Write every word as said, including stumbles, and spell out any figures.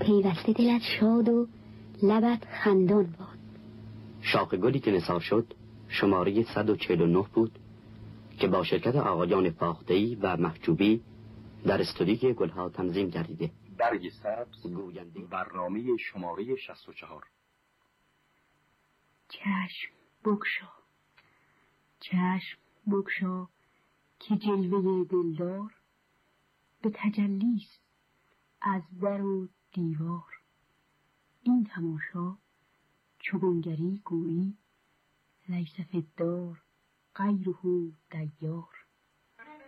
پیوسته دلت شاد و لبت خندان باد. شاخ گلی که نثار شد شماره صد و چهل و نه بود که با شرکت آقایان فاخته‌ای و محجوبی در استودیوی گلها تنظیم گردیده. برگ سبز گوینده برنامه شماره شصت و چهار. چشم بگشا، چشم بگشا که جلوه دلدار به تجلیست از در و دیوار. این تماشا چو بنگری گویی لیس فی الدار غیره دیار.